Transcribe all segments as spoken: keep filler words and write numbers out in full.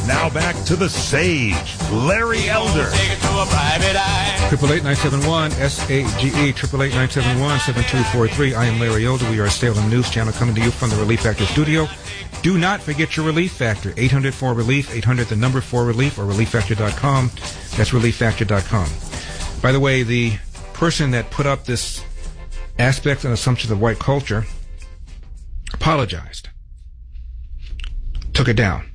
Now back to the sage, Larry Elder. Triple eight nine seven one S A G E triple eight nine seven one seven two four three. I am Larry Elder. We are a Salem News Channel coming to you from the Relief Factor studio. Do not forget your Relief Factor. eight hundred four relief, eight hundred the number four relief, or relief factor dot com. That's relief factor dot com. By the way, the person that put up this aspects and assumptions of white culture apologized, took it down.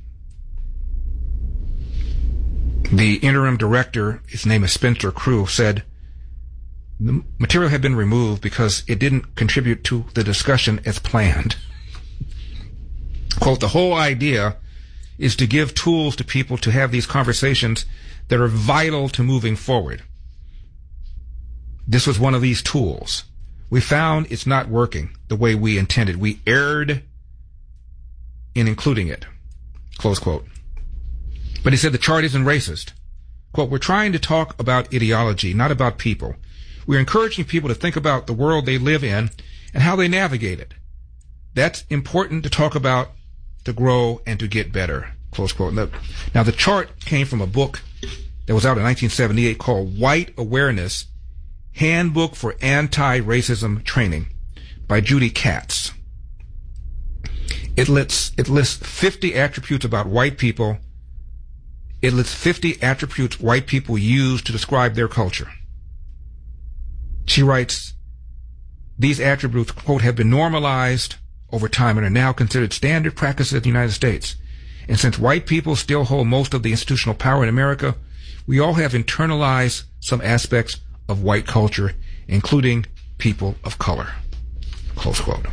The interim director, his name is Spencer Crew, said the material had been removed because it didn't contribute to the discussion as planned. Quote, the whole idea is to give tools to people to have these conversations that are vital to moving forward. This was one of these tools. We found it's not working the way we intended. We erred in including it. Close quote. But he said the chart isn't racist. Quote, we're trying to talk about ideology, not about people. We're encouraging people to think about the world they live in and how they navigate it. That's important to talk about, to grow, and to get better. Close quote. Now, the chart came from a book that was out in nineteen seventy-eight called White Awareness, Handbook for Anti-Racism Training by Judy Katz. It lists, it lists fifty attributes about white people. It lists fifty attributes white people use to describe their culture. She writes, these attributes, quote, have been normalized over time and are now considered standard practices in the United States. And since white people still hold most of the institutional power in America, we all have internalized some aspects of white culture, including people of color. Close quote.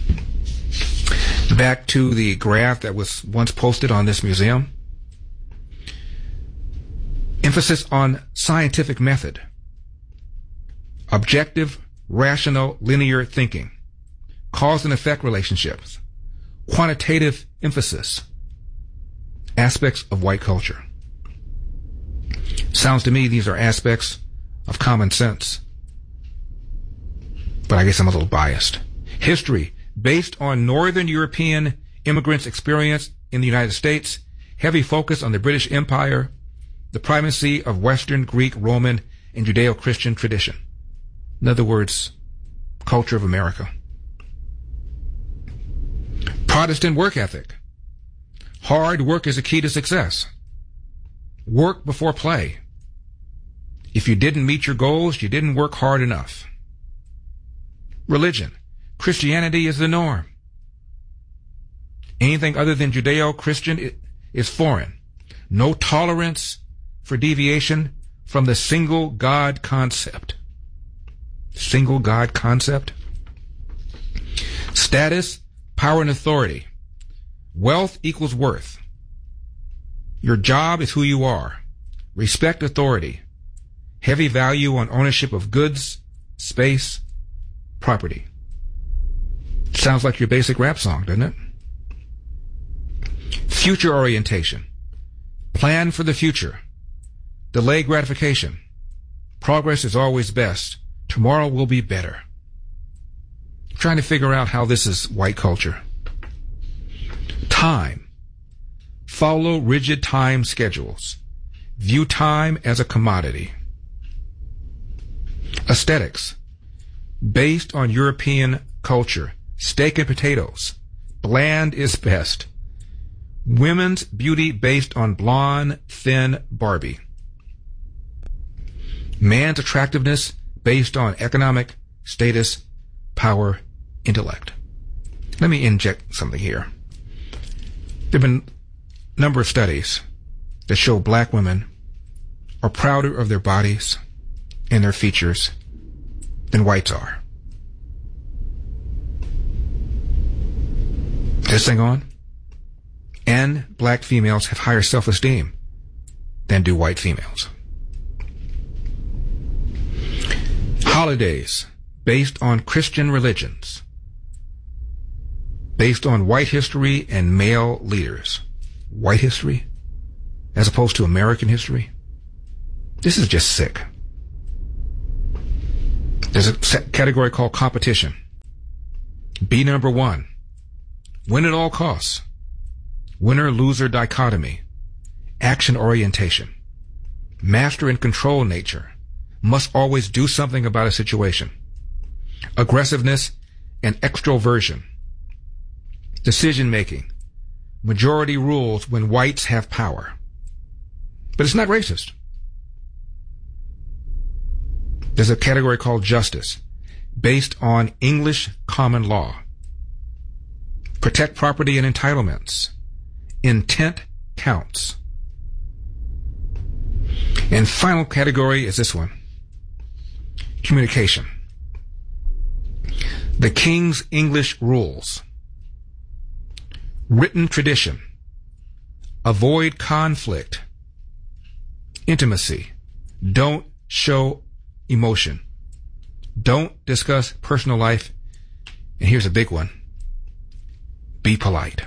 Back to the graph that was once posted on this museum. Emphasis on scientific method. Objective, rational, linear thinking. Cause and effect relationships. Quantitative emphasis. Aspects of white culture. Sounds to me these are aspects of common sense. But I guess I'm a little biased. History, based on Northern European immigrants' experience in the United States, heavy focus on the British Empire, the primacy of Western, Greek, Roman, and Judeo-Christian tradition. In other words, culture of America. Protestant work ethic. Hard work is a key to success. Work before play. If you didn't meet your goals, you didn't work hard enough. Religion. Christianity is the norm. Anything other than Judeo-Christian is foreign. No tolerance for deviation from the single God concept. Single God concept. Status, power, and authority. Wealth equals worth. Your job is who you are. Respect authority. Heavy value on ownership of goods, space, property. Sounds like your basic rap song, doesn't it? Future orientation. Plan for the future. Delay gratification. Progress is always best. Tomorrow will be better. I'm trying to figure out how this is white culture. Time. Follow rigid time schedules. View time as a commodity. Aesthetics. Based on European culture. Steak and potatoes. Bland is best. Women's beauty based on blonde, thin Barbie. Man's attractiveness based on economic status, power, intellect. Let me inject something here. There have been a number of studies that show black women are prouder of their bodies and their features than whites are. This thing on? And black females have higher self-esteem than do white females. Holidays based on Christian religions, based on white history and male leaders. White history as opposed to American history. This is just sick. There's a category called competition. Be number one. Win at all costs. Winner-loser dichotomy. action orientation, master and control nature, must always do something about a situation, aggressiveness and extroversion, decision making, majority rules when whites have power. But it's not racist. There's a category called justice, based on English common law. Protect property and entitlements. Intent counts. And final category is this one. Communication. The King's English rules. Written tradition. Avoid conflict. Intimacy. Don't show emotion. Don't discuss personal life. And here's a big one. Be polite.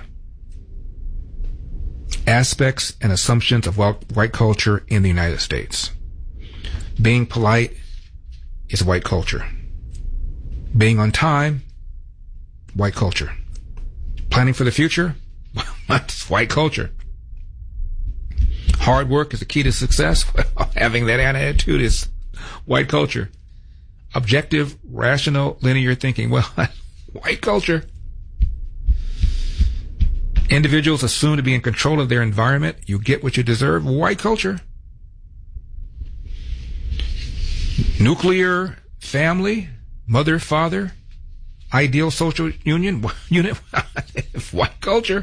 Aspects and assumptions of white culture in the United States. Being polite is white culture. Being on time, white culture. Planning for the future, that's white culture. Hard work is the key to success. Well, having that attitude is white culture. Objective, rational, linear thinking, well, white culture. Individuals assume to be in control of their environment. You get what you deserve. White culture. Nuclear family, mother, father, ideal social union, unit, white culture.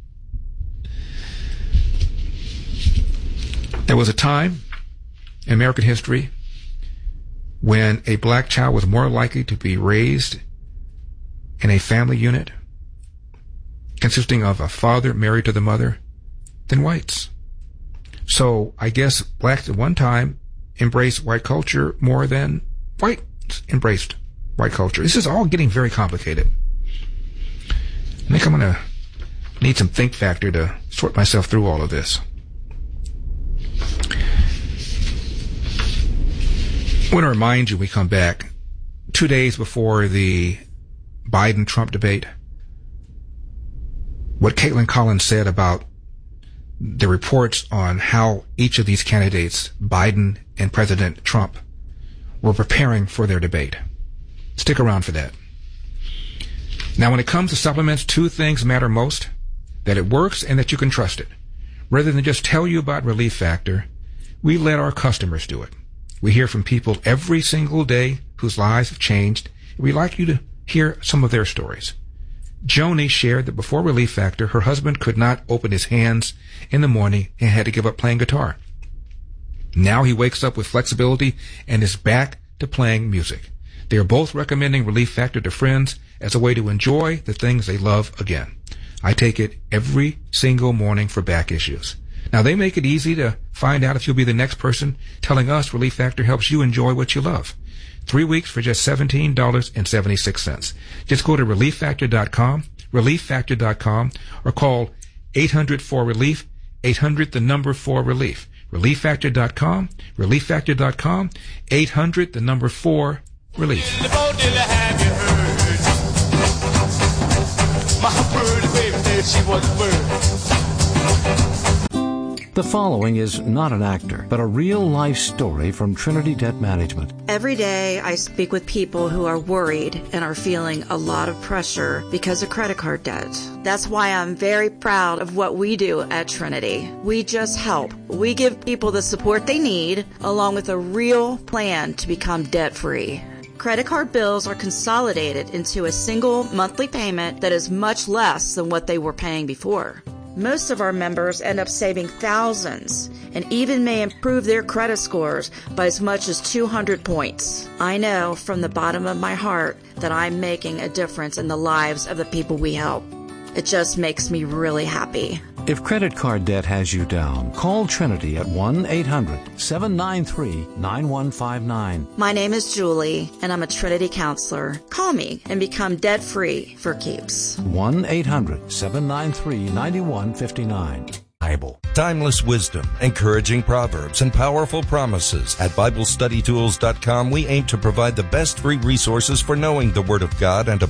There was a time in American history when a black child was more likely to be raised in a family unit consisting of a father married to the mother than whites. So I guess blacks at one time embraced white culture more than whites embraced white culture. This is all getting very complicated. I think I'm going to need some think factor to sort myself through all of this. I want to remind you, we come back two days before the Biden-Trump debate, what Caitlin Collins said about the reports on how each of these candidates, Biden and President Trump, were preparing for their debate. Stick around for that. Now, when it comes to supplements, two things matter most: that it works and that you can trust it. Rather than just tell you about Relief Factor, we let our customers do it. We hear from people every single day whose lives have changed. We'd like you to hear some of their stories. Joni shared that before Relief Factor, her husband could not open his hands in the morning and had to give up playing guitar. Now he wakes up with flexibility and is back to playing music. They are both recommending Relief Factor to friends as a way to enjoy the things they love again. I take it every single morning for back issues. Now, they make it easy to find out if you'll be the next person telling us Relief Factor helps you enjoy what you love. Three weeks for just seventeen dollars and seventy-six cents. Just go to relief factor dot com, relief factor dot com, or call eight hundred four relief, eight hundred the number four relief. relief factor dot com, relief factor dot com, eight hundred the number four relief. The following is not an actor, but a real-life story from Trinity Debt Management. Every day I speak with people who are worried and are feeling a lot of pressure because of credit card debt. That's why I'm very proud of what we do at Trinity. We just help. We give people the support they need, along with a real plan to become debt-free. Credit card bills are consolidated into a single monthly payment that is much less than what they were paying before. Most of our members end up saving thousands and even may improve their credit scores by as much as two hundred points. I know from the bottom of my heart that I'm making a difference in the lives of the people we help. It just makes me really happy. If credit card debt has you down, call Trinity at one eight hundred seven nine three nine one five nine. My name is Julie, and I'm a Trinity counselor. Call me and become debt-free for keeps. one eight hundred seven nine three nine one five nine. Bible. Timeless wisdom, encouraging proverbs, and powerful promises. At Bible Study Tools dot com, we aim to provide the best free resources for knowing the Word of God and